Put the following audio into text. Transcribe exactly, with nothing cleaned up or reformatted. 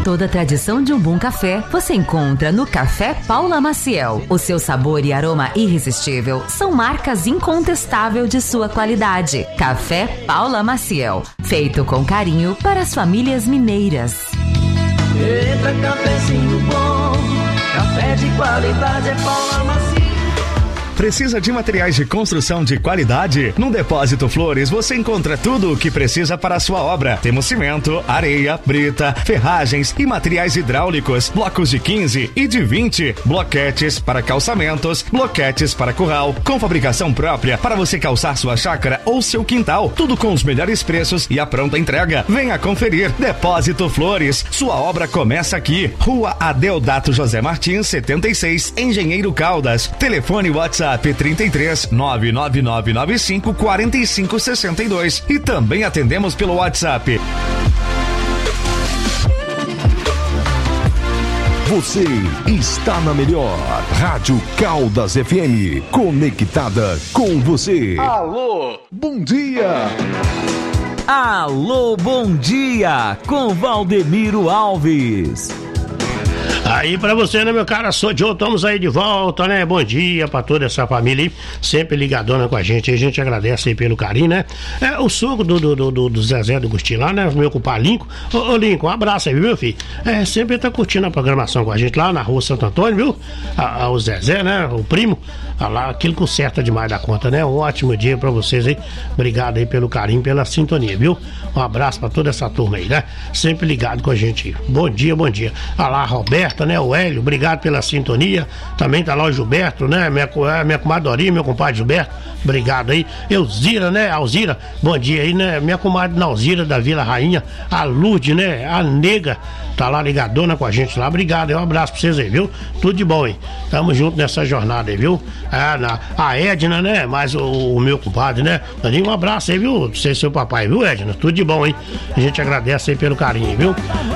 Toda a tradição de um bom café você encontra no Café Paula Maciel. O seu sabor e aroma irresistível são marcas incontestáveis de sua qualidade. Café Paula Maciel, feito com carinho para as famílias mineiras. Eita, cafezinho bom, café de qualidade é Paula Maciel. Precisa de materiais de construção de qualidade? No Depósito Flores você encontra tudo o que precisa para a sua obra. Temos cimento, areia, brita, ferragens e materiais hidráulicos, blocos de quinze e de vinte, bloquetes para calçamentos, bloquetes para curral, com fabricação própria para você calçar sua chácara ou seu quintal. Tudo com os melhores preços e a pronta entrega. Venha conferir. Depósito Flores, sua obra começa aqui. Rua Adeodato José Martins, setenta e seis, Engenheiro Caldas. Telefone WhatsApp trinta e três, nove nove nove nove cinco, quatro cinco seis dois e também atendemos pelo WhatsApp. Você está na melhor Rádio Caldas F M, conectada com você. Alô, bom dia. Alô, bom dia, com Valdemiro Alves. Aí pra você, né, meu cara, sou Joe, estamos aí de volta, né, bom dia pra toda essa família aí, sempre ligadona com a gente, a gente agradece aí pelo carinho, né, é, o sogro do, do, do, do Zezé do Agostinho lá, né, meu compadre Lincoln, ô, ô Lincoln, um abraço aí, viu, meu filho, é, sempre tá curtindo a programação com a gente lá na rua Santo Antônio, viu, a, a, o Zezé, né, o primo, a, lá, aquilo conserta demais da conta, né, um ótimo dia pra vocês aí, obrigado aí pelo carinho, pela sintonia, viu, um abraço pra toda essa turma aí, né, sempre ligado com a gente aí, bom dia, bom dia, a lá, Roberta, né, o Hélio, obrigado pela sintonia, também tá lá o Gilberto, né, minha, minha comadre Dorinha, meu compadre Gilberto, obrigado aí, Elzira, né, Alzira, bom dia aí, né, minha comadre Nalzira da Vila Rainha, a Lourdes, né, a Nega, tá lá ligadona com a gente lá, obrigado, um abraço pra vocês aí, viu, tudo de bom aí, tamo junto nessa jornada aí, viu, a, na, a Edna, né, mais o, o meu compadre, né, um abraço aí, viu, você e seu papai, viu, Edna, tudo de bom aí, a gente agradece aí pelo carinho, viu.